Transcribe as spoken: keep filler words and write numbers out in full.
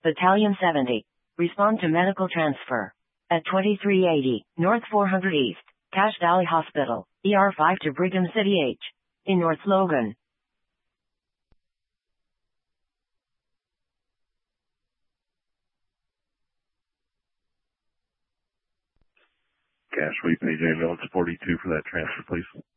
Battalion seventy. Respond to medical transfer. At twenty-three eighty, North four hundred East, Cache Valley Hospital, E R five to Brigham City H. In North Logan. Cache Sweep A J Village forty-two for that transfer, please.